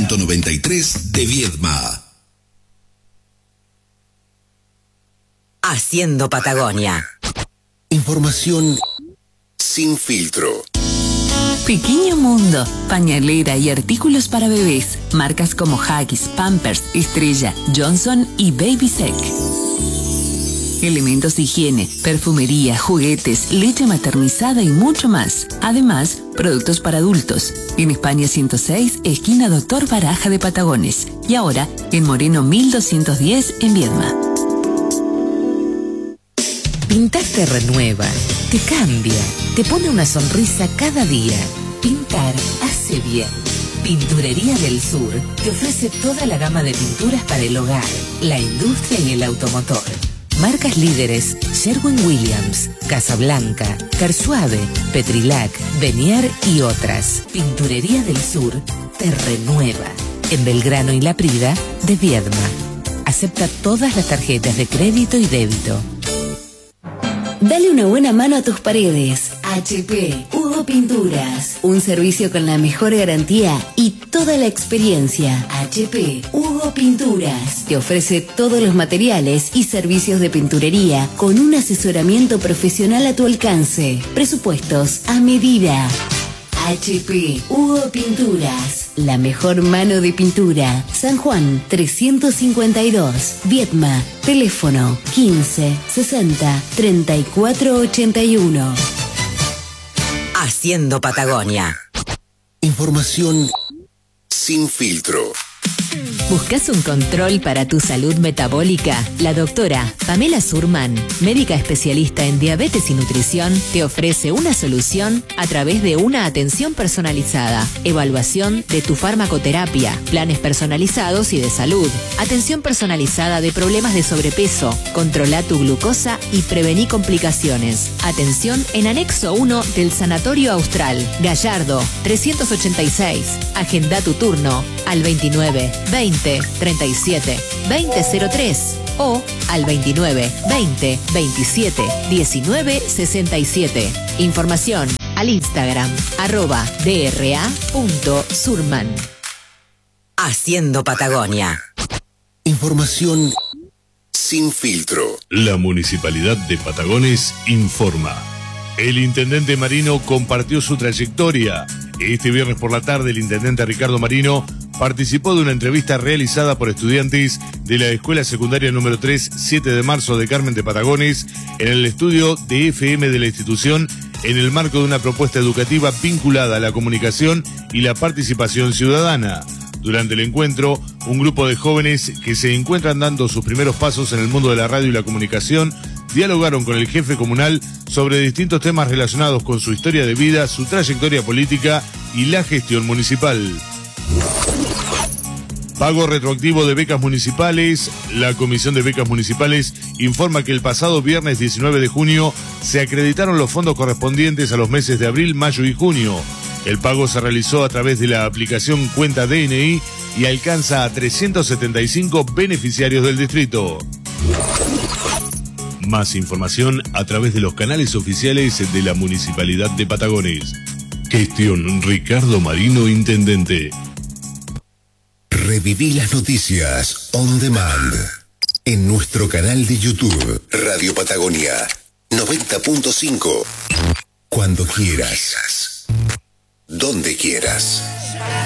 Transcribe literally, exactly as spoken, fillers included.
punto noventa y tres de Viedma. Haciendo Patagonia. Información sin filtro. Pequeño Mundo, pañalera y artículos para bebés. Marcas como Huggies, Pampers, Estrella, Johnson y Baby Sec. Elementos de higiene, perfumería, juguetes, leche maternizada y mucho más. Además, productos para adultos. En España ciento seis, esquina Doctor Baraja de Patagones. Y ahora, en Moreno mil doscientos diez, en Viedma. Pintar te renueva, te cambia, te pone una sonrisa cada día. Pintar hace bien. Pinturería del Sur te ofrece toda la gama de pinturas para el hogar, la industria y el automotor. Marcas líderes: Sherwin-Williams, Casablanca, Carsuave, Petrilac, Benier y otras. Pinturería del Sur te renueva. En Belgrano y La Prida, de Viedma. Acepta todas las tarjetas de crédito y débito. Dale una buena mano a tus paredes. H P Hugo Pinturas. Un servicio con la mejor garantía y toda la experiencia. H P Hugo Pinturas. Te ofrece todos los materiales y servicios de pinturería con un asesoramiento profesional a tu alcance. Presupuestos a medida. H P Hugo Pinturas. La mejor mano de pintura. San Juan trescientos cincuenta y dos. Viedma. Teléfono quince sesenta treinta y cuatro ochenta y uno. Haciendo Patagonia. Información sin filtro. ¿Buscas un control para tu salud metabólica? La doctora Pamela Surman, médica especialista en diabetes y nutrición, te ofrece una solución a través de una atención personalizada, evaluación de tu farmacoterapia, planes personalizados y de salud, atención personalizada de problemas de sobrepeso, controla tu glucosa y prevení complicaciones. Atención en anexo uno del Sanatorio Austral, Gallardo, trescientos ochenta y seis. Agenda tu turno al veintinueve veinte treinta y siete veinte cero tres o al veintinueve veinte veintisiete diecinueve sesenta y siete. Información al Instagram arroba dra.surman. Haciendo Patagonia. Información sin filtro. La Municipalidad de Patagones informa. El intendente Marino compartió su trayectoria. Este viernes por la tarde, el intendente Ricardo Marino participó de una entrevista realizada por estudiantes de la Escuela Secundaria número tres, siete de marzo de Carmen de Patagones, en el estudio de F M de la institución, en el marco de una propuesta educativa vinculada a la comunicación y la participación ciudadana. Durante el encuentro, un grupo de jóvenes que se encuentran dando sus primeros pasos en el mundo de la radio y la comunicación dialogaron con el jefe comunal sobre distintos temas relacionados con su historia de vida, su trayectoria política y la gestión municipal. Pago retroactivo de becas municipales. La Comisión de Becas Municipales informa que el pasado viernes diecinueve de junio se acreditaron los fondos correspondientes a los meses de abril, mayo y junio. El pago se realizó a través de la aplicación Cuenta D N I y alcanza a trescientos setenta y cinco beneficiarios del distrito. Más información a través de los canales oficiales de la Municipalidad de Patagones. Gestión Ricardo Marino, Intendente. Reviví las noticias on demand en nuestro canal de YouTube Radio Patagonia noventa punto cinco. Cuando quieras, donde quieras.